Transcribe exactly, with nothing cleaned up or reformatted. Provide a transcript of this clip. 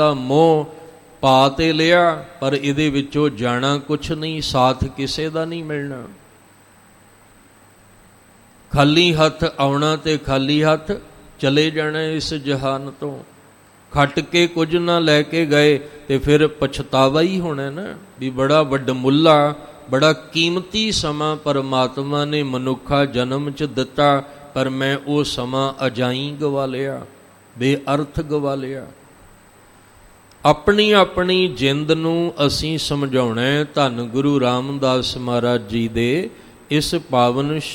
ਦਾ ਮੋਹ ਪਾ ਤੇ ਲਿਆ, ਪਰ ਇਹਦੇ ਵਿੱਚੋਂ ਜਾਣਾ ਕੁਛ ਨਹੀਂ, ਸਾਥ ਕਿਸੇ ਦਾ ਨਹੀਂ ਮਿਲਣਾ। ਖਾਲੀ ਹੱਥ ਆਉਣਾ ਤੇ ਖਾਲੀ ਹੱਥ ਚਲੇ ਜਾਣਾ ਇਸ ਜਹਾਨ ਤੋਂ। ਖੱਟ ਕੇ ਕੁਝ ਨਾ ਲੈ ਕੇ ਗਏ ਤੇ ਫਿਰ ਪਛਤਾਵਾ ਹੀ ਹੋਣਾ ਨਾ, ਵੀ ਬੜਾ ਵੱਡਮੁੱਲਾ ਬੜਾ ਕੀਮਤੀ ਸਮਾਂ ਪਰਮਾਤਮਾ ਨੇ ਮਨੁੱਖਾ ਜਨਮ 'ਚ ਦਿੱਤਾ, ਪਰ ਮੈਂ ਉਹ ਸਮਾਂ ਅਜਾਈਂ ਗਵਾ ਲਿਆ, ਬੇਅਰਥ ਗਵਾ ਲਿਆ। ਆਪਣੀ ਆਪਣੀ ਜਿੰਦ ਨੂੰ ਅਸੀਂ ਸਮਝਾਉਣਾ। ਧੰਨ ਗੁਰੂ ਰਾਮਦਾਸ ਮਹਾਰਾਜ ਜੀ ਦੇ ਇਸ ਪਾਵਨ